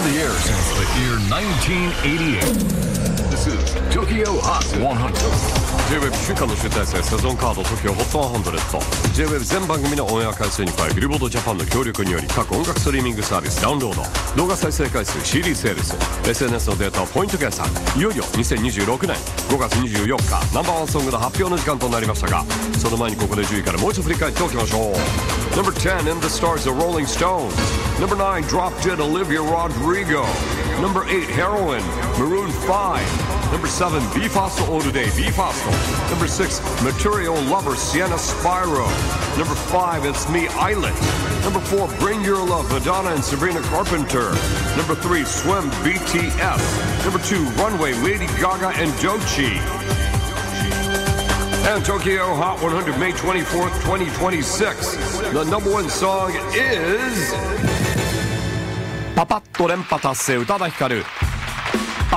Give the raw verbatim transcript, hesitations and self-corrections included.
the air since the year nineteen eighty-eight.This is Tokyo Hot one hundred。 J-Web 週間の集大成セゾンカード Tokyo Hot ひゃく。 J-Web 全番組のオンエア回数に加えビルボードジャパンの協力により各音楽ストリーミングサービスダウンロード、動画再生回数、 シーディー セールス、 エスエヌエス のデータをポイント計算。いよいよにせんにじゅうろくねんごがつにじゅうよっかナンバーワンソングの発表の時間となりましたが、その前にここでじゅういからもう一度振り返っておきましょう。 Number ten In the Stars of Rolling Stones. Number nine Drop Dead Olivia Rodrigo. Number eight Heroin Maroon five. Number seven BE:FAST All Day BE:FAST. Number six Material Lover Sienna Spyro. Number five It's Me Island. Number four Bring Your Love Madonna and Sabrina Carpenter. Number three Swim B T S. Number two Runway Lady Gaga and Doechii. And Tokyo Hot one hundred May twenty-fourth, twenty twenty-six. The number one song is パパッと連覇達成宇多田ヒカル